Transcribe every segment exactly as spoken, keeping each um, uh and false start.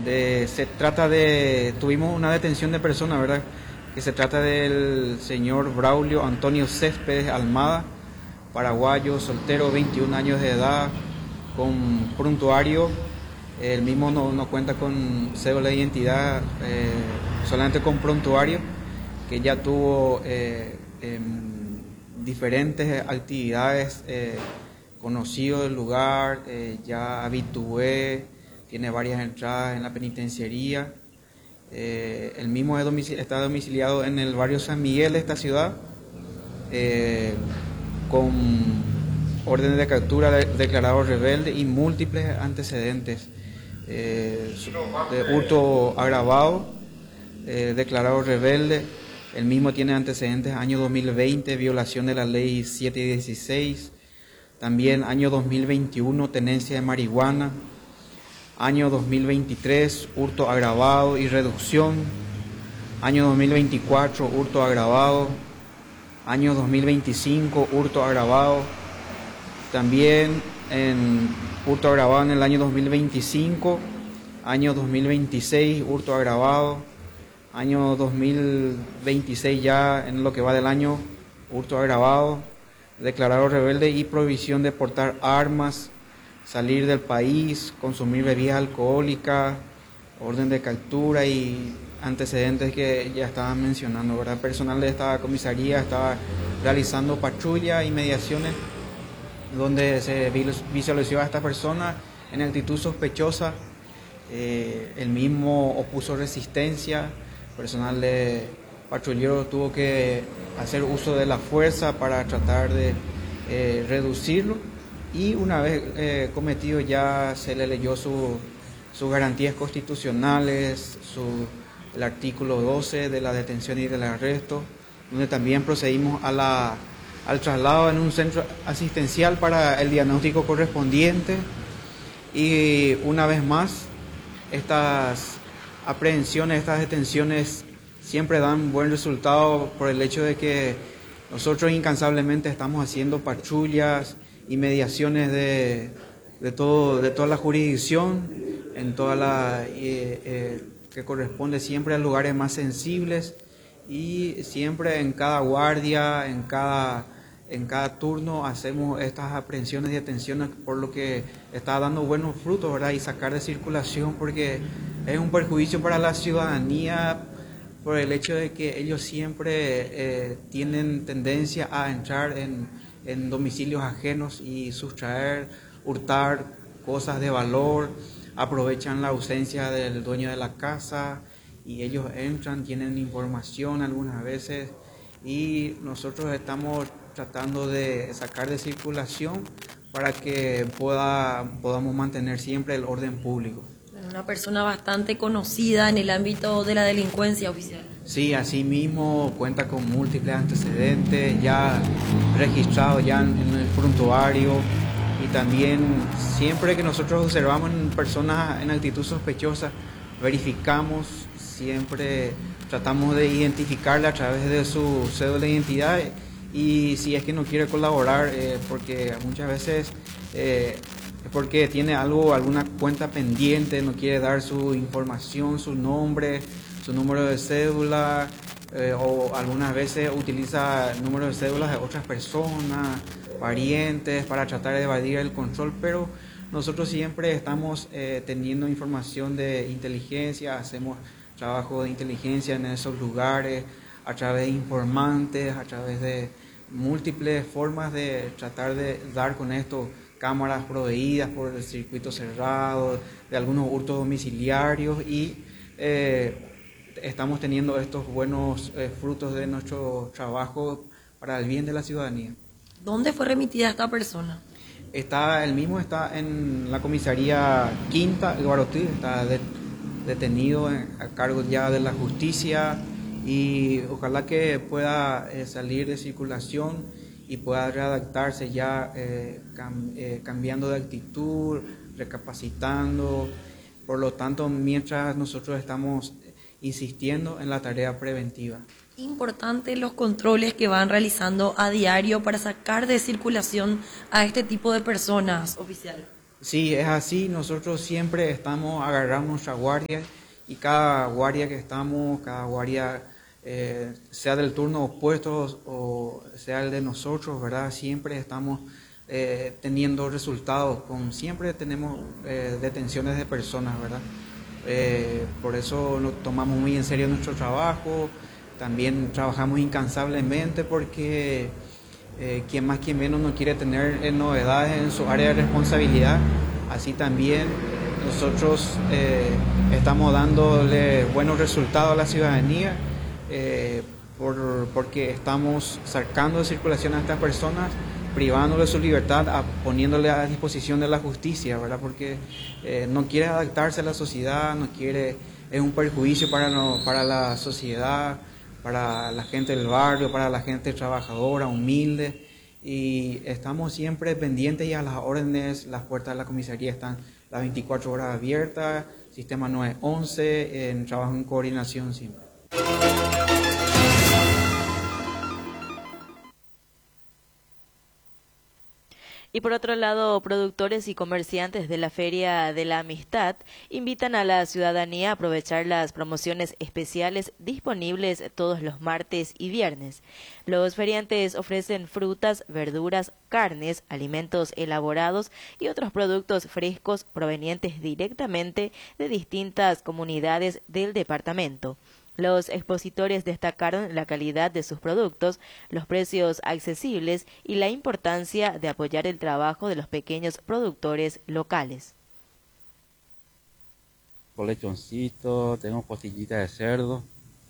De, se trata de, tuvimos una detención de persona, ¿verdad? Que se trata del señor Braulio Antonio Céspedes Almada, paraguayo, soltero, veintiún años de edad, con prontuario. El mismo no, no cuenta con cédula de identidad, eh, solamente con prontuario, que ya tuvo eh, eh, diferentes actividades, eh, conocido del lugar, eh, ya habitué, tiene varias entradas en la penitenciaría. Eh, el mismo es domicili- está domiciliado en el barrio San Miguel de esta ciudad, eh, con órdenes de captura, de, declarado rebelde y múltiples antecedentes. Eh, de hurto agravado, eh, declarado rebelde. El mismo tiene antecedentes año dos mil veinte, violación de la ley siete dieciséis. También año dos mil veintiuno, tenencia de marihuana. Año dos mil veintitrés, hurto agravado y reducción. Año dos mil veinticuatro, hurto agravado. Año dos mil veinticinco, hurto agravado. También en hurto agravado en el año dos mil veinticinco. Año dos mil veintiséis, hurto agravado. Año dos mil veintiséis ya en lo que va del año, hurto agravado. Declarado rebelde y prohibición de portar armas, salir del país, consumir bebidas alcohólicas, orden de captura y antecedentes que ya estaban mencionando, ¿verdad? Personal de esta comisaría estaba realizando patrulla y mediaciones donde se visualizó a esta persona en actitud sospechosa. Eh, el mismo opuso resistencia. Personal de patrullero tuvo que hacer uso de la fuerza para tratar de eh, reducirlo, y una vez eh, cometido ya se le leyó su, sus garantías constitucionales, su, el artículo doce de la detención y del arresto, donde también procedimos a la, al traslado en un centro asistencial para el diagnóstico correspondiente. Y una vez más, estas aprehensiones, estas detenciones siempre dan buen resultado por el hecho de que nosotros incansablemente estamos haciendo patrullas y mediaciones de, de, todo, de toda la jurisdicción, en toda la eh, eh, que corresponde siempre a lugares más sensibles, y siempre en cada guardia, en cada, en cada turno hacemos estas aprehensiones y detenciones, por lo que está dando buenos frutos, ¿verdad? Y sacar de circulación, porque es un perjuicio para la ciudadanía por el hecho de que ellos siempre eh, tienen tendencia a entrar en, en domicilios ajenos y sustraer, hurtar cosas de valor, aprovechan la ausencia del dueño de la casa y ellos entran, tienen información algunas veces, y nosotros estamos tratando de sacar de circulación para que pueda, podamos mantener siempre el orden público. Una persona bastante conocida en el ámbito de la delincuencia, oficial. Sí, así mismo cuenta con múltiples antecedentes ya registrados ya en, en el prontuario, y también siempre que nosotros observamos en personas en actitud sospechosa, verificamos, siempre tratamos de identificarla a través de su cédula de identidad, y si es que no quiere colaborar, eh, porque muchas veces eh, es porque tiene algo, alguna cuenta pendiente, no quiere dar su información, su nombre, su número de cédula, eh, o algunas veces utiliza números de cédulas de otras personas, parientes, para tratar de evadir el control, pero nosotros siempre estamos eh, teniendo información de inteligencia, hacemos trabajo de inteligencia en esos lugares, a través de informantes, a través de múltiples formas de tratar de dar con esto, cámaras proveídas por el circuito cerrado, de algunos hurtos domiciliarios, y eh, estamos teniendo estos buenos eh, frutos de nuestro trabajo para el bien de la ciudadanía. ¿Dónde fue remitida esta persona? Está, el mismo está en la comisaría Quinta, el Guarotí, está de, detenido en, a cargo ya de la justicia, y ojalá que pueda eh, salir de circulación y pueda readaptarse ya eh, cam, eh, cambiando de actitud, recapacitando. Por lo tanto, mientras nosotros estamos insistiendo en la tarea preventiva. Importante los controles que van realizando a diario para sacar de circulación a este tipo de personas, oficial. Sí, es así. Nosotros siempre estamos agarrando nuestra guardia y cada guardia que estamos, cada guardia, eh, sea del turno opuesto o sea el de nosotros, ¿verdad? Siempre estamos eh, teniendo resultados, con, siempre tenemos eh, detenciones de personas, ¿verdad? Eh, por eso nos tomamos muy en serio nuestro trabajo, también trabajamos incansablemente porque eh, quien más quien menos no quiere tener eh, novedades en su área de responsabilidad. Así también nosotros eh, estamos dándole buenos resultados a la ciudadanía eh, por, porque estamos sacando de circulación a estas personas, privándole de su libertad, a, poniéndole a disposición de la justicia, ¿verdad? Porque eh, no quiere adaptarse a la sociedad, no quiere, es un perjuicio para, no, para la sociedad, para la gente del barrio, para la gente trabajadora, humilde, y estamos siempre pendientes y a las órdenes. Las puertas de la comisaría están las veinticuatro horas abiertas, sistema nueve once, en trabajo en coordinación siempre. Y por otro lado, productores y comerciantes de la Feria de la Amistad invitan a la ciudadanía a aprovechar las promociones especiales disponibles todos los martes y viernes. Los feriantes ofrecen frutas, verduras, carnes, alimentos elaborados y otros productos frescos provenientes directamente de distintas comunidades del departamento. Los expositores destacaron la calidad de sus productos, los precios accesibles y la importancia de apoyar el trabajo de los pequeños productores locales. Con lechoncito, tengo costillitas de cerdo,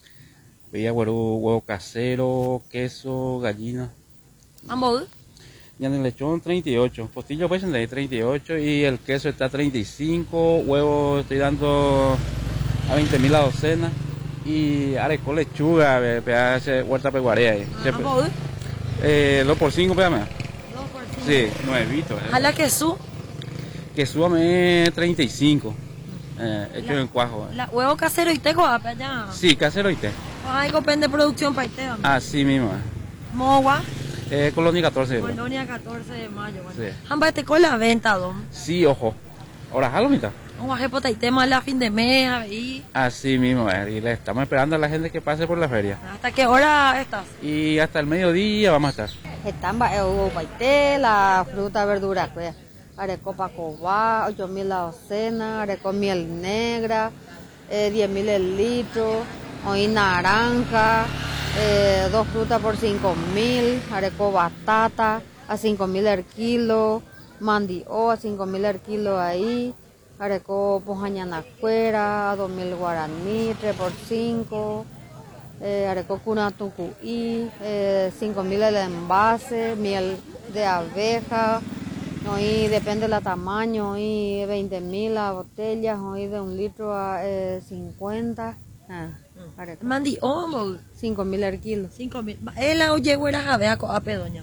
veía huevo, huevo casero, queso, gallina. ¿Ambos? Y en el lechón treinta y ocho, costillas pues en treinta y ocho y el queso está treinta y cinco, huevo estoy dando a veinte mil la docena. Y areco lechuga, pedazo huerta peguarea ahí. ¿Ambos? Eh, dos por cinco, pégame. Dos por cinco. Sí, nuevito. Eh. ¿A la queso? Queso me treinta y cinco, eh, hecho la, en cuajo. Eh. ¿La huevo casero y teco allá? Sí, casero y te. Ay, copén de producción para te. Así mismo. ¿Mogua? Eh, Colonia catorce. Colonia catorce de mayo. Bueno. Sí. ¿Amba te con la venta, don? Sí, ojo. Ahora, jalo mitad. Un guajepota y tema a fin de mes, ahí. Así mismo, eh, y le estamos esperando a la gente que pase por la feria. ¿Hasta qué hora estás? Y hasta el mediodía vamos a estar. Están huevo paité, la fruta, verdura, pues. Areco pacobá, ocho mil la docena, areco miel negra, eh, diez mil el litro, hoy naranja, eh, dos frutas por cinco mil, areco batata a cinco mil el kilo, mandio a cinco mil el kilo ahí. Areco pojañana fuera, dos mil guaraní, tres por cinco, eh, areco cuna tucuí, eh, cinco mil el envase, miel de abeja, hoy depende del tamaño, hoy veinte mil la botella, hoy de un litro a eh, cincuenta. Ah, Mandi, oh, cinco mil el kilo. cinco mil. Él oye, güera, a ver, a pedoña.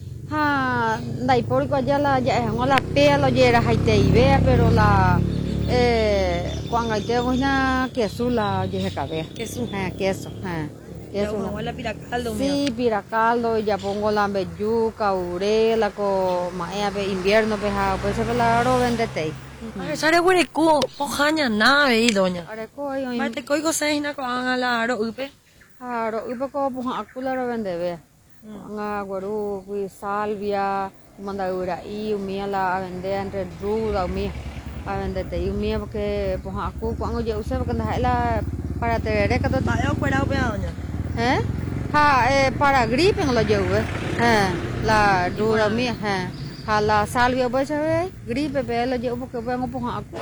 Ah, dai por allá la ya es la pea lo yera haite y vea, pero la eh cuando hay te voña queso la yeje cabe. Queso. Ah, queso. Ah. Queso. No, la piracaldo. Sí, piracaldo y ya pongo la belluca, urela con maea de invierno peja, pues se la ro vendete. Ay, sare huereco, pojaña nave y doña. Areco y Mate coigo seina con la ro upe. Ah, ro upe ko poja akula ro vende ve. Nga guaru kui salvia manda ura y umia la vende entre ruda umia a vende te umia porque pues aku cuando yo usé porque la para terere que todo Vaya fuera doña. eh ha eh, para gripe no lo llevo eh la ruda umia eh ha la salvia pues sabe gripe pero lo llevo porque vengo pues aku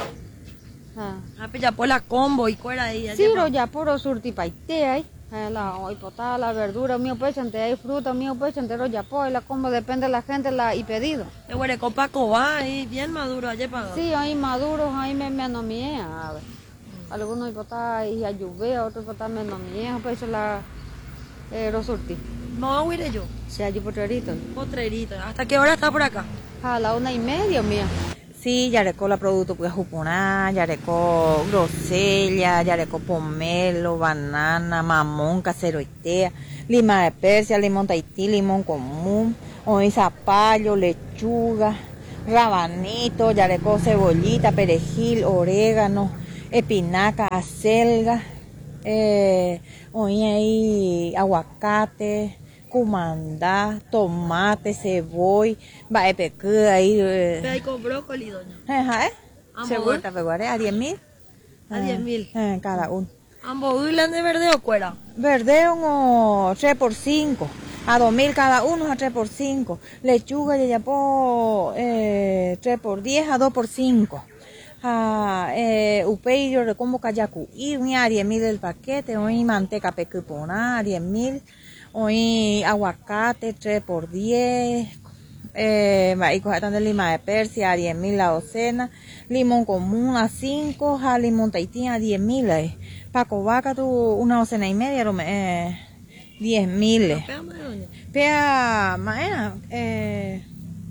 ah ah ya por la combo y fuera ahí sí lo ya por surti paite ahí la hoy potada, la verdura, mío pues ante hay fruta, mío pues entero ya pues la como depende de la gente la y pedido. El huereco paco va ahí bien maduro ayer para. Sí, ahí maduros, ahí me me nomie, a ver. Algunos potada y a lluvia, otros potada me nomie, pues la eh lo surti. No huire yo. Sí, allí potrerito. Potrerito. ¿Hasta qué hora está por acá? A la una y media, mía. Sí, yareco la producto pues jupuná, yareco grosella, yareco pomelo, banana, mamón, casero itea, lima de Persia, limón Tahití, limón común, hoy zapallo, lechuga, rabanito, yareco cebollita, perejil, orégano, espinaca, acelga, eh, oí ahí aguacate, cumandá, tomate, cebolla, va peque ahí. Eh. Pero hay con brócoli, doña. Ajá, ¿eh? Ambos, Seguro, peguaré a diez mil. a diez mil. Eh, cada uno. Ambos huilan de verde o cuera. Verde uno tres por cinco. A dos mil cada uno a tres por cinco. Lechuga ya ya por eh, tres por diez a dos por cinco. Ah, eh, upey yo como cayacu y a diez mil el paquete. Hoy manteca pecuponá a diez mil. Hoy aguacate tres por diez. Eh, y cogetan de lima de Persia a diez mil la docena. Limón común a cinco. A limón tahití a diez mil. Eh. Paco vaca tu una docena y media. Eh, diez mil. Pea, maena, eh,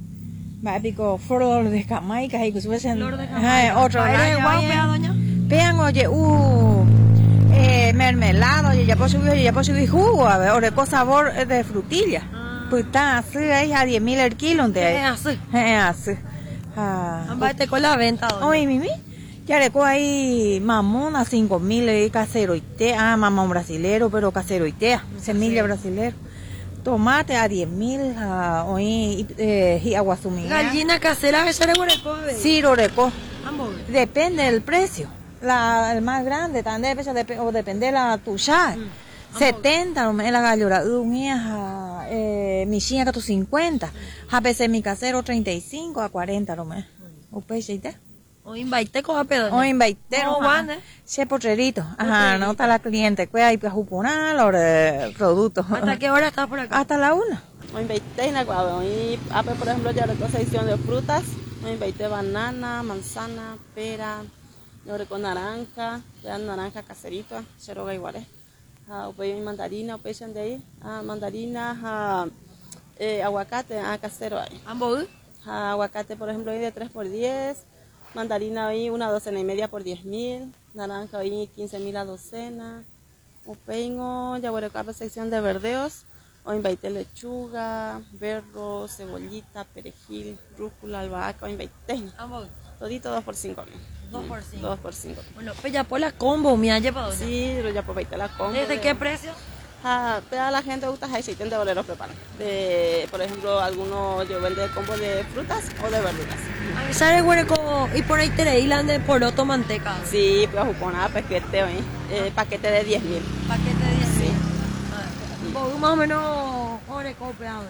va pico flor de Jamaica y que suben Flor de Jamaica. otro año. Pea, doña. Pean, oye, uh, eh, mermelado, oye, ya puedo subir, oye, ya puedo subir jugo, a ver, oye, con sabor de frutilla. Ah. Pues está así, ahí a diez mil el kilo, Es así. Es así. Ah, Ambate con la venta, doña. oye, mimi. Ya le cojo ahí mamón a cinco mil, eh, casero y té, ah, mamón brasilero, pero casero y té, semilla brasilero. Tomate a diez mil, a hoy eh, y aguasumina. Gallina casera que se le huereco, a ver. Sí, roreco. Ambos. Depende del precio. La, el más grande, también depende, dep o depende de la tuya. Mm. setenta, en la gallora, uña, eh, mi china que tu cincuenta. A veces mi casero treinta y cinco a cuarenta, no me. O peixe y té. O invite con a pedo. O invite, no van, eh. Se potrerito. Ajá, no está la cliente, cuida y juponar los eh, productos. ¿Hasta qué hora estás por acá? Hasta la una. O invite en la cuadra. Y por ejemplo, ya reco sección de frutas. O invite banana, manzana, pera, yo reco naranja, ya naranja caserita, cheroga igual, eh. Ah, o pues mandarina, o pues de ahí, ah, mandarina, ah, eh, aguacate, ah, casero ahí. ¿Ambos? Ah, aguacate, por ejemplo, ahí de tres por diez, mandarina ahí una docena y media por diez mil, naranja ahí quince mil a docena, o peño, ya voy a la sección de verdeos, o invite lechuga, berro, cebollita, perejil, rúcula, albahaca, o invite. ¿Ambos? Todito dos por cinco mil. Dos por cinco. Dos por cinco. Bueno, pues ya por la combo, me ha llevado. Sí, pero ya por veinte la combo. ¿Desde de... qué precio? Ah, a la gente gusta hay siete de boleros preparan. De, por ejemplo, algunos yo venden combo de frutas o de verduras. A sale hueco y por ahí te hilan de poroto manteca. Sí, pues jupona, paquete, ¿eh? eh, paquete de diez mil. Paquete de diez mil. Sí. Ah, más o menos, ¿ore copiado?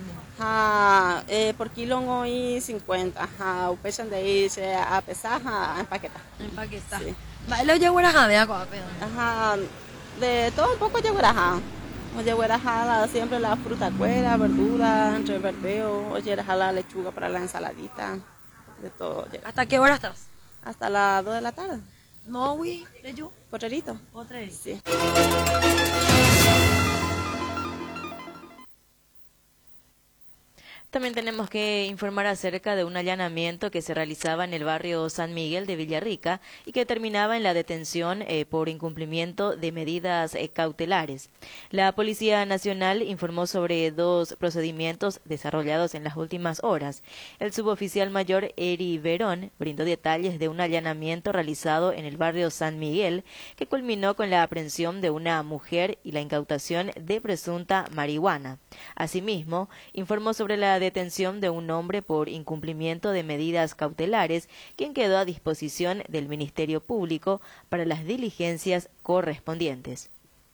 Ah, eh, por kilo hoy cincuenta. Ah, pesan de ahí se a pesar a empaquetar. Empaquetar. Sí. Lo llevo a la jadea, copiado. Ajá, de todo un poco llevo a Oye, voy a jalar siempre la fruta cuera, verdura, entre verdeo, oye, la lechuga para la ensaladita, de todo. Oye. ¿Hasta qué hora estás? Hasta las dos de la tarde. No, güey, ¿de yo? ¿Potrerito? Potrerito. Sí. También tenemos que informar acerca de un allanamiento que se realizaba en el barrio San Miguel de Villarrica y que terminaba en la detención eh, por incumplimiento de medidas eh, cautelares. La Policía Nacional informó sobre dos procedimientos desarrollados en las últimas horas. El suboficial mayor Eri Verón brindó detalles de un allanamiento realizado en el barrio San Miguel que culminó con la aprehensión de una mujer y la incautación de presunta marihuana. Asimismo, informó sobre la detención de un hombre por incumplimiento de medidas cautelares, quien quedó a disposición del Ministerio Público para las diligencias correspondientes.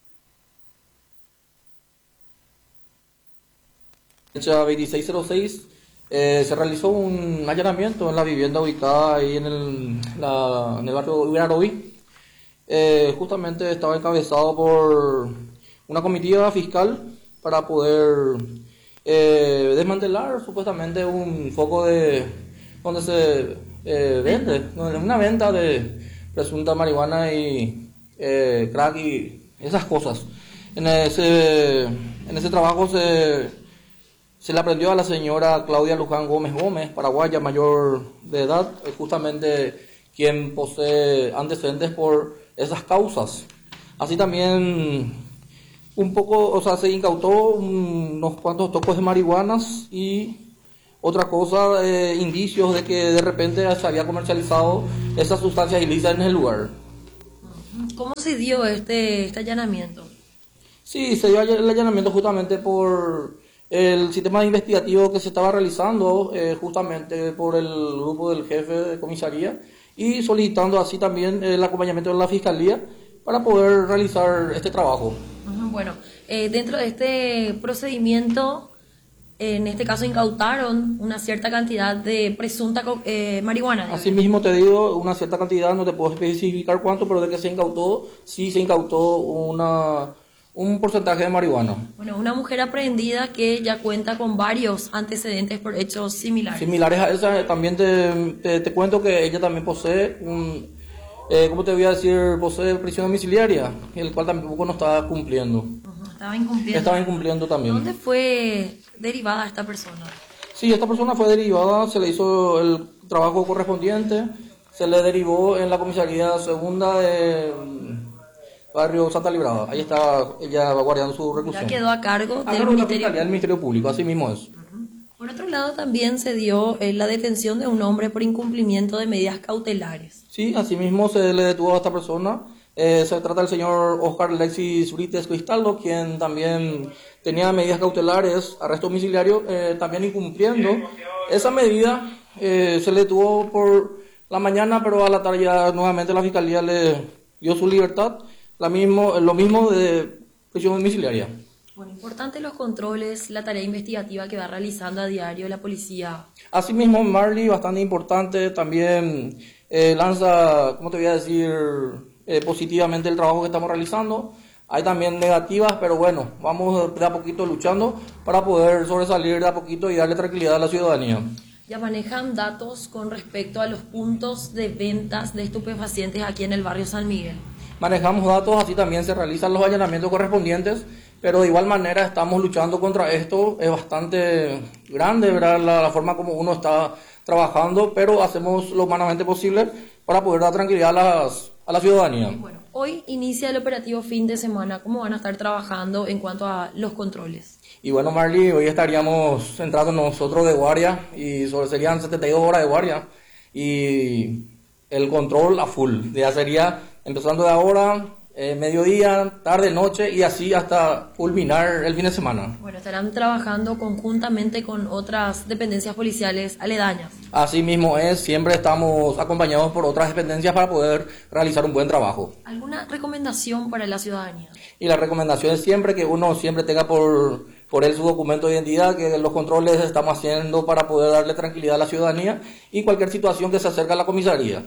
Fecha veintiséis cero seis eh, se realizó un allanamiento en la vivienda ubicada ahí en el, la, en el barrio Uiraroví. Eh, justamente estaba encabezado por una comitiva fiscal para poder eh, desmantelar supuestamente un foco de donde se eh, vende, una venta de presunta marihuana y eh, crack y esas cosas. En ese, en ese trabajo se, se le aprendió a la señora Claudia Luján Gómez Gómez, paraguaya mayor de edad, justamente quien posee antecedentes por esas causas. Así también un poco, o sea, se incautó unos cuantos tocos de marihuanas y Otra cosa, eh, indicios de que de repente se había comercializado esas sustancias ilícitas en el lugar. ¿Cómo se dio este, este allanamiento? Sí, se dio el allanamiento justamente por el sistema investigativo que se estaba realizando, eh, justamente por el grupo del jefe de comisaría, y solicitando así también el acompañamiento de la Fiscalía para poder realizar este trabajo. Bueno, eh, dentro de este procedimiento, en este caso incautaron una cierta cantidad de presunta eh, marihuana. Así mismo te digo, una cierta cantidad, no te puedo especificar cuánto, pero de que se incautó, sí se incautó una, un porcentaje de marihuana. Bueno, una mujer aprehendida que ya cuenta con varios antecedentes por hechos similares. Similares a esa, también te, te, te cuento que ella también posee un, eh, ¿cómo te voy a decir? Posee prisión domiciliaria, el cual tampoco no estaba cumpliendo. Uh-huh, estaba incumpliendo. Estaba incumpliendo también. ¿Dónde fue derivada esta persona? Sí, esta persona fue derivada, se le hizo el trabajo correspondiente, se le derivó en la comisaría segunda de barrio Santa Librada. Ahí está ella guardando su reclusión. Ya quedó a cargo a del cargo Ministerio. del Ministerio Público, así mismo es. Uh-huh. Por otro lado, también se dio eh, la detención de un hombre por incumplimiento de medidas cautelares. Sí, así mismo se le detuvo a esta persona. Eh, se trata del señor Oscar Alexis Brites Cristaldo, quien también tenía medidas cautelares, arresto domiciliario, eh, también incumpliendo esa medida. Eh, se le detuvo por la mañana, pero a la tarde ya nuevamente la Fiscalía le dio su libertad. La mismo, lo mismo de prisión domiciliaria. Bueno, importante los controles, la tarea investigativa que va realizando a diario la policía. Asimismo, Marley, bastante importante, también eh, lanza, ¿cómo te voy a decir?, eh, positivamente el trabajo que estamos realizando. Hay también negativas, pero bueno, vamos de a poquito luchando para poder sobresalir de a poquito y darle tranquilidad a la ciudadanía. ¿Ya manejan datos con respecto a los puntos de ventas de estupefacientes aquí en el barrio San Miguel? Manejamos datos, así también se realizan los allanamientos correspondientes, pero de igual manera estamos luchando contra esto. Es bastante grande, ¿verdad?, la, la forma como uno está trabajando, pero hacemos lo humanamente posible para poder dar tranquilidad a, las, a la ciudadanía. Bueno, hoy inicia el operativo fin de semana. ¿Cómo van a estar trabajando en cuanto a los controles? Y bueno, Marley, hoy estaríamos entrando nosotros de guardia, y sobre serían setenta y dos horas de guardia, y el control a full. Ya sería empezando de ahora, eh, mediodía, tarde, noche, y así hasta culminar el fin de semana. Bueno, estarán trabajando conjuntamente con otras dependencias policiales aledañas. Así mismo es, siempre estamos acompañados por otras dependencias para poder realizar un buen trabajo. ¿Alguna recomendación para la ciudadanía? Y la recomendación es siempre que uno siempre tenga por, por él su documento de identidad, que los controles estamos haciendo para poder darle tranquilidad a la ciudadanía y cualquier situación que se acerque a la comisaría.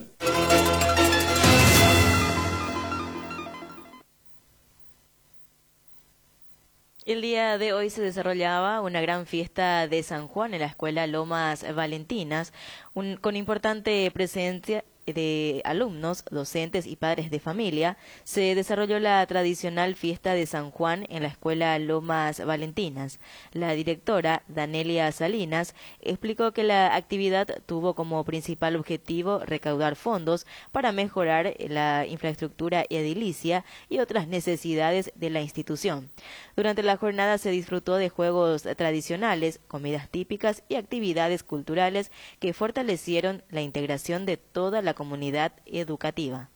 El día de hoy se desarrollaba una gran fiesta de San Juan en la Escuela Lomas Valentinas, un, con importante presencia de alumnos, docentes y padres de familia. Se desarrolló la tradicional fiesta de San Juan en la Escuela Lomas Valentinas. La directora, Danelia Salinas, explicó que la actividad tuvo como principal objetivo recaudar fondos para mejorar la infraestructura edilicia y otras necesidades de la institución. Durante la jornada se disfrutó de juegos tradicionales, comidas típicas y actividades culturales que fortalecieron la integración de toda la comunidad educativa.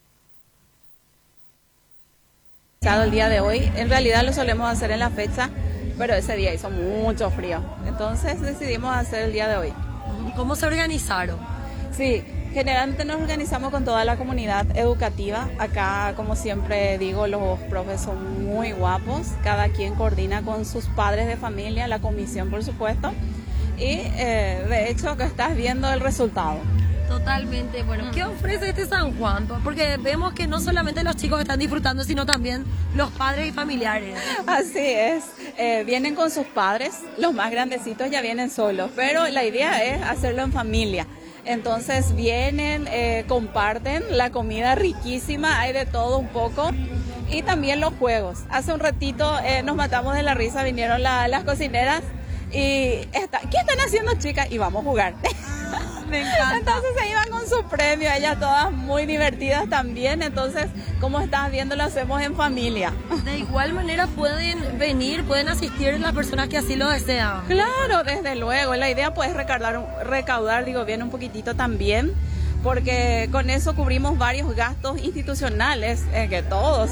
El día de hoy, en realidad lo solemos hacer en la fecha, pero ese día hizo mucho frío, entonces decidimos hacer el día de hoy. ¿Cómo se organizaron? Sí, generalmente nos organizamos con toda la comunidad educativa. Acá, como siempre digo, los profes son muy guapos, cada quien coordina con sus padres de familia, la comisión por supuesto, y eh, de hecho acá estás viendo el resultado. Totalmente. Bueno, ¿qué ofrece este San Juan? Porque vemos que no solamente los chicos están disfrutando, sino también los padres y familiares. Así es. Eh, vienen con sus padres, los más grandecitos ya vienen solos, pero la idea es hacerlo en familia. Entonces vienen, eh, comparten la comida riquísima, hay de todo un poco, y también los juegos. Hace un ratito eh, nos matamos de la risa, vinieron la, las cocineras y está, ¿qué están haciendo, chicas? Y vamos a jugar. Me encanta. Entonces se iban con su premio, ellas todas muy divertidas también. Entonces, como estás viendo, lo hacemos en familia. De igual manera pueden venir, pueden asistir las personas que así lo desean. Claro, desde luego. La idea pues es recaudar, recaudar, digo bien, un poquitito también, porque con eso cubrimos varios gastos institucionales, eh, que todos